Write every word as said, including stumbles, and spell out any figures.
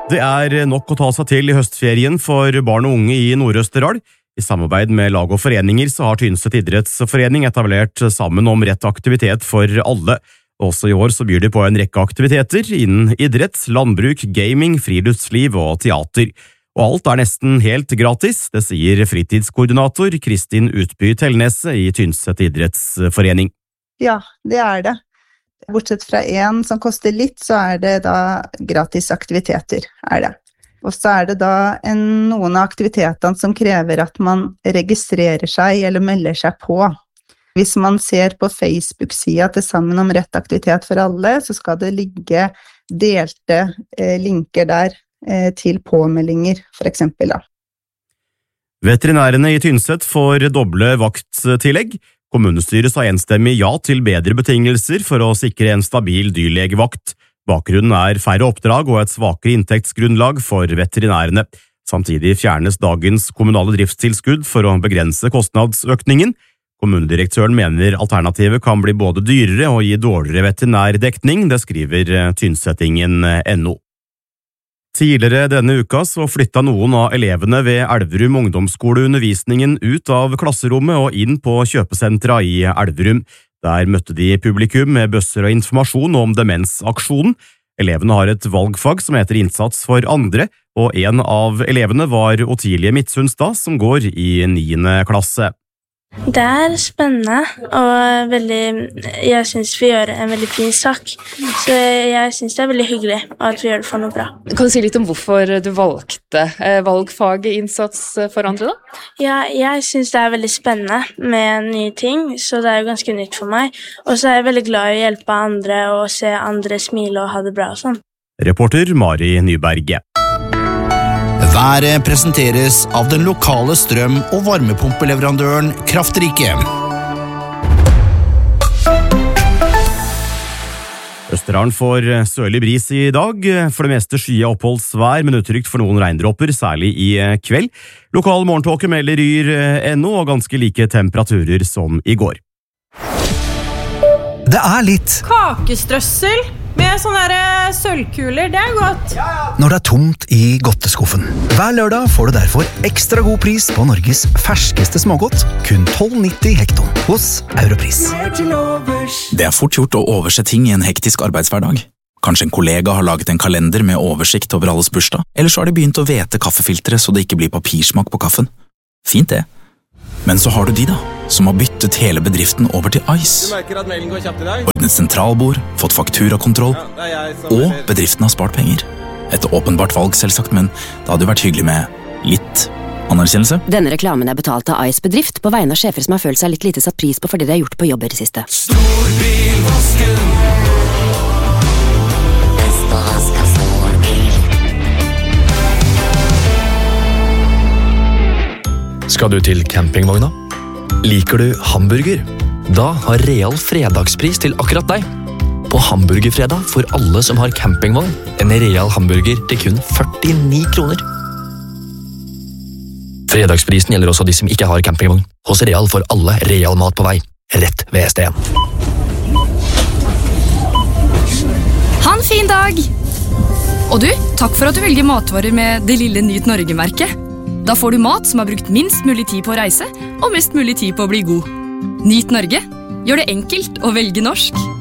Det er nok å ta seg til i høstferien for barn og unge i Nord-Østerdal. I samarbeid med lag og foreninger så har Tynset idrettsforening etablert Sammen om rett aktivitet for alle. Også i år så byr de på en rekke aktiviteter innen idrett, landbruk, gaming, friluftsliv og teater. Og alt er nesten helt gratis, det sier fritidskoordinator Kristin Utby Tellnese i Tynset idrettsforening. Ja, det er det. Bortsett fra en som koster litt, så er det da gratis aktiviteter, er det. Og så er det da en, noen av aktivitetene som krever at man registrerer seg eller melder seg på. Hvis man ser på Facebook-sida til Sammen om rett aktivitet for alle, så skal det ligge delte eh, linker der eh, til påmeldinger, for eksempel da. Veterinærene i Tynset får doble vakttillegg. Kommunestyret sa enstemmig ja til bedre betingelser for å sikre en stabil dyrlegevakt. Bakgrunnen er færre oppdrag og et svakere inntektsgrunnlag for veterinærene. Samtidig fjernes dagens kommunale driftstilskudd for å begrense kostnadsøkningen. Kommunedirektøren mener alternativet kan bli både dyrere og gi dårligere veterinærdekning, det skriver Tynsettingen punktum no. Tidligere denne uka så flytta noen av elevene ved Elverum ungdomsskole undervisningen ut av klasserommet og inn på kjøpesentra i Elverum. Der møtte de publikum med bøsser og informasjon om demensaksjonen. Elevene har et valgfag som heter Innsats for andre, og en av elevene var Otilie Midtsunstad, som går i niende klasse. Det er spennende, og veldig, jeg synes vi gjør en veldig fin sak, så jeg synes det er veldig hyggelig at vi gjør det for noe bra. Kan du si litt om hvorfor du valgte valgfaget Innsats for andre da? Ja, jeg synes det er veldig spennende med nye ting, så det er jo ganske nytt for meg, og så er jeg veldig glad i å hjelpe andre og se andre smile og ha det bra og sånn. Reporter Mari Nyberg. Været presenteres av den lokale strøm- og varmepumpeleverandøren Kraftrike. Østerdalen får sørlig bris i dag. For det meste skyet oppholdsvær, men utrygt for noen regndråper, særlig i kveld. Lokal morgentåke melder Yr punktum no og ganske like temperaturer som i går. Det er litt kakestrøssel med sånne der sølvkuler, det er godt. Når det er tomt i godteskuffen. Hver lørdag får du derfor ekstra god pris på Norges ferskeste smågodt, kun tolv nitti hekton hos Europris. Det er fort gjort å overse ting i en hektisk arbeidshverdag. Kanskje en kollega har laget en kalender med oversikt over alles bursdag, eller så har de begynt å vete kaffefiltre så det ikke blir papirsmak på kaffen. Fint det. Men så har du de da, som har byttet hele bedriften over til Ice. Ordnet sentralbord, fått fakturakontroll, og bedriften har spart penger. Et åpenbart valg selvsagt, men det hadde jo vært hyggelig med litt anerkjennelse. Denne reklamen er betalt av Ice bedrift på vegne av sjefer som har følt seg litt lite satt pris på fordi de har gjort på jobb i det siste. Storbilvasken. Skal du til campingvogna? Liker du hamburger? Da har Real fredagspris til akkurat deg. På hamburgerfredag får alle som har campingvogn en Real hamburger til kun førtini kroner. Fredagsprisen gjelder også de som ikke har campingvogn. Hos Real får alle Real mat på vei, rett ved S D en. Ha en fin dag! Og du, takk for at du velger matvarer med det lille Nyt Norge-merket. Da får du mat som har brukt minst mulig tid på å reise, og mest mulig tid på å bli god. Nyt Norge. Gjør det enkelt å velge norsk.